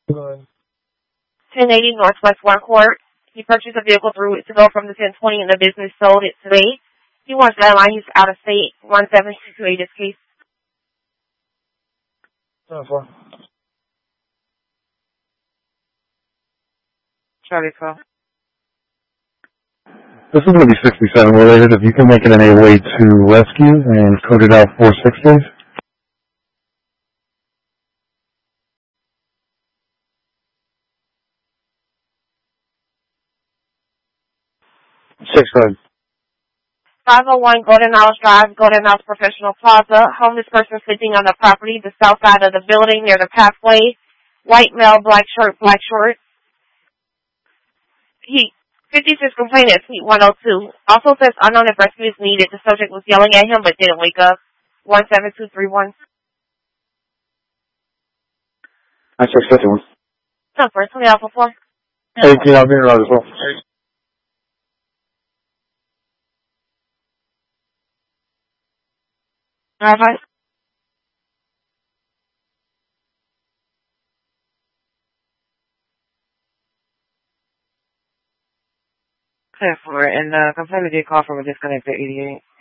Go ahead. 1080 Northwest One Court. He purchased a vehicle 3 weeks ago from the 1020 and the business sold it today. He wants that line. He's out of state. 17228 this case. 10-4. Charlie 12. This is going to be 67 related. If you can make it an A-way to rescue and code it out 46, please. 6-5. 501 Golden House Drive, Golden House Professional Plaza. Homeless person sleeping on the property, the south side of the building near the pathway. White male, black shirt, black shorts. 56 complainant at Suite 102. Also says unknown if rescue is needed. The subject was yelling at him but didn't wake up. 17231. I 651. No, first, 20 Alpha 4. 18, I'll be around as well. Alright, 5. 4, and complainant did call from a disconnected 88.